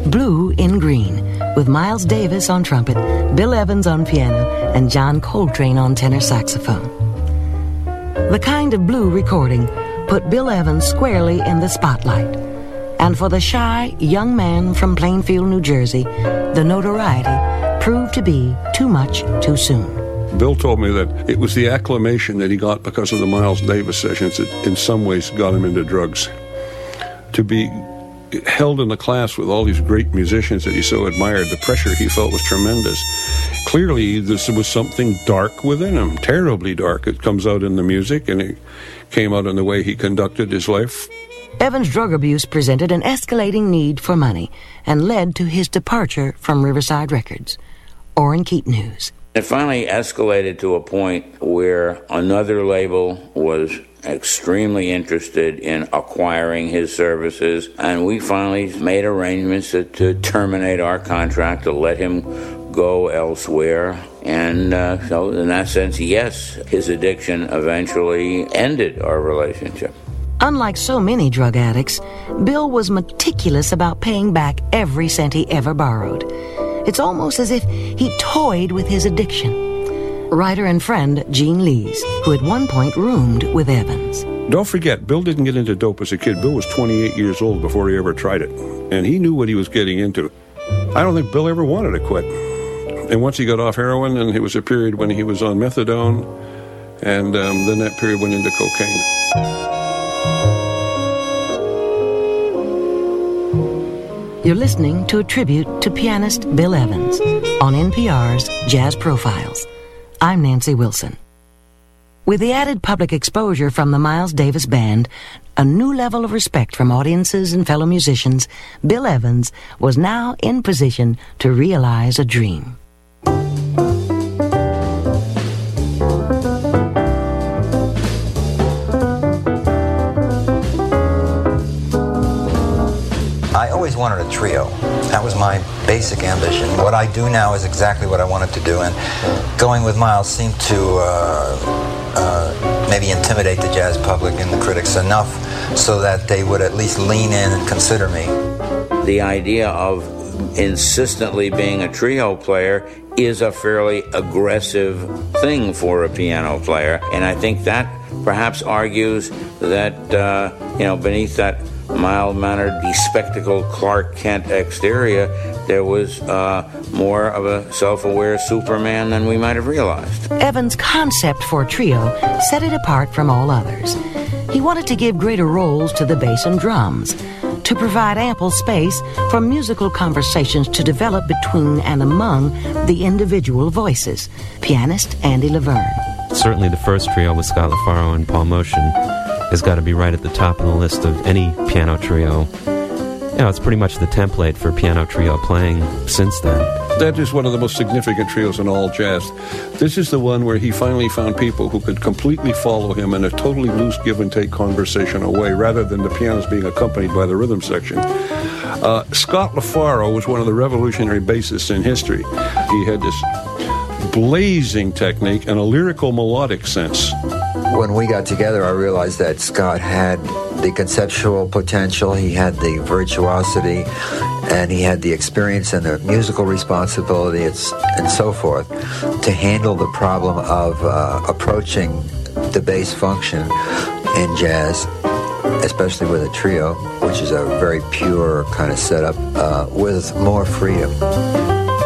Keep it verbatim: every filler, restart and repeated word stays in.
Blue in Green, with Miles Davis on trumpet, Bill Evans on piano, and John Coltrane on tenor saxophone. The Kind of Blue recording put Bill Evans squarely in the spotlight, and for the shy young man from Plainfield, New Jersey, the notoriety proved to be too much too soon. Bill told me that it was the acclamation that he got because of the Miles Davis sessions that in some ways got him into drugs. To be held in a class with all these great musicians that he so admired, the pressure he felt was tremendous. Clearly, this was something dark within him, terribly dark. It comes out in the music, and it came out in the way he conducted his life. Evans' drug abuse presented an escalating need for money and led to his departure from Riverside Records. Orrin Keat News. It finally escalated to a point where another label was extremely interested in acquiring his services, and we finally made arrangements to, to terminate our contract, to let him go elsewhere. And uh, so in that sense, yes, his addiction eventually ended our relationship. Unlike so many drug addicts, Bill was meticulous about paying back every cent he ever borrowed. It's almost as if he toyed with his addiction. Writer and friend Gene Lees, who at one point roomed with Evans. Don't forget, Bill didn't get into dope as a kid. Bill was twenty-eight years old before he ever tried it, and he knew what he was getting into. I don't think Bill ever wanted to quit. And once he got off heroin, and it was a period when he was on methadone, and um, then that period went into cocaine. You're listening to a tribute to pianist Bill Evans on N P R's Jazz Profiles. I'm Nancy Wilson. With the added public exposure from the Miles Davis Band, a new level of respect from audiences and fellow musicians, Bill Evans was now in position to realize a dream. I always wanted a trio. That was my basic ambition. What I do now is exactly what I wanted to do, and going with Miles seemed to uh, uh, maybe intimidate the jazz public and the critics enough so that they would at least lean in and consider me. The idea of insistently being a trio player is a fairly aggressive thing for a piano player, and I think that perhaps argues that, uh, you know, beneath that mild-mannered, bespectacled Clark Kent exterior, there was uh, more of a self-aware Superman than we might have realized. Evans' concept for a trio set it apart from all others. He wanted to give greater roles to the bass and drums, to provide ample space for musical conversations to develop between and among the individual voices. Pianist Andy Laverne. Certainly the first trio with Scott LaFaro and Paul Motian has got to be right at the top of the list of any piano trio. You know, it's pretty much the template for piano trio playing since then. That is one of the most significant trios in all jazz. This is the one where he finally found people who could completely follow him in a totally loose give-and-take conversational way, rather than the pianos being accompanied by the rhythm section. Uh, Scott LaFaro was one of the revolutionary bassists in history. He had this blazing technique and a lyrical melodic sense. When we got together, I realized that Scott had the conceptual potential, he had the virtuosity, and he had the experience and the musical responsibility and so forth to handle the problem of uh, approaching the bass function in jazz, especially with a trio, which is a very pure kind of setup, uh, with more freedom.